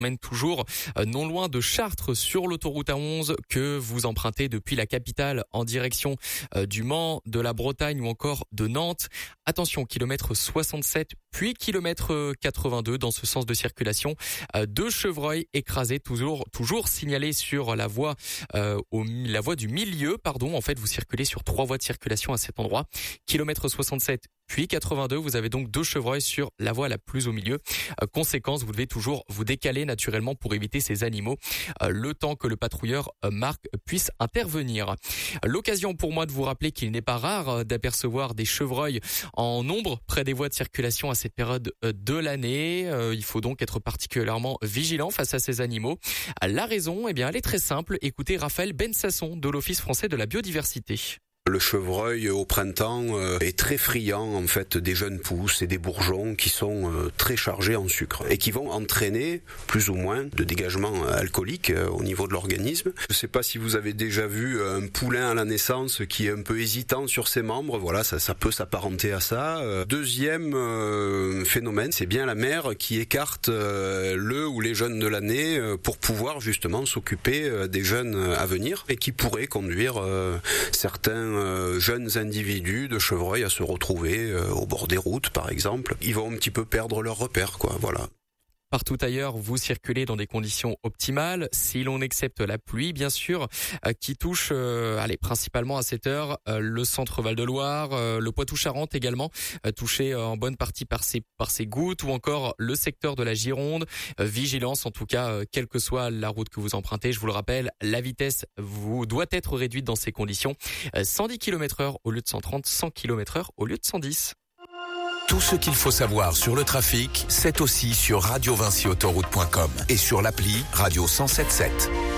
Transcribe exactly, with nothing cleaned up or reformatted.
mène toujours non loin de Chartres sur l'autoroute A onze que vous empruntez depuis la capitale en direction du Mans, de la Bretagne ou encore de Nantes. Attention, kilomètre soixante-sept puis kilomètre quatre-vingt-deux dans ce sens de circulation. Deux chevreuils écrasés toujours toujours signalés sur la voie euh, au, la voie du milieu, pardon. En fait, vous circulez sur trois voies de circulation à cet endroit. Kilomètre soixante-sept puis quatre-vingt-deux, vous avez donc deux chevreuils sur la voie la plus au milieu. Euh, conséquence, vous devez toujours vous décaler naturellement pour éviter ces animaux, euh, le temps que le patrouilleur euh, Marc puisse intervenir. L'occasion pour moi de vous rappeler qu'il n'est pas rare d'apercevoir des chevreuils en nombre près des voies de circulation à cette période de l'année. Euh, il faut donc être particulièrement vigilant face à ces animaux. La raison, eh bien, elle est très simple. Écoutez Raphaël Bensasson de l'Office français de la biodiversité. Le chevreuil au printemps euh, est très friand en fait des jeunes pousses et des bourgeons qui sont euh, très chargés en sucre et qui vont entraîner plus ou moins de dégagement alcoolique euh, au niveau de l'organisme. Je ne sais pas si vous avez déjà vu un poulain à la naissance qui est un peu hésitant sur ses membres. Voilà, ça, ça peut s'apparenter à ça. Euh, deuxième euh, phénomène, c'est bien la mère qui écarte euh, le ou les jeunes de l'année euh, pour pouvoir justement s'occuper euh, des jeunes à venir et qui pourraient conduire euh, certains Euh, jeunes individus de chevreuils à se retrouver euh, au bord des routes par exemple. Ils vont un petit peu perdre leur repère, quoi, voilà. Partout ailleurs, vous circulez dans des conditions optimales, si l'on accepte la pluie, bien sûr, euh, qui touche, euh, allez, principalement à cette heure, euh, le centre Val-de-Loire, euh, le Poitou-Charentes également, euh, touché euh, en bonne partie par ces par ces gouttes, ou encore le secteur de la Gironde. Euh, vigilance, en tout cas, euh, quelle que soit la route que vous empruntez. Je vous le rappelle, la vitesse vous doit être réduite dans ces conditions. Euh, cent dix kilomètres heure au lieu de cent trente, cent kilomètres heure au lieu de cent dix. Tout ce qu'il faut savoir sur le trafic, c'est aussi sur radio vinci autoroute point com et sur l'appli Radio cent soixante-sept.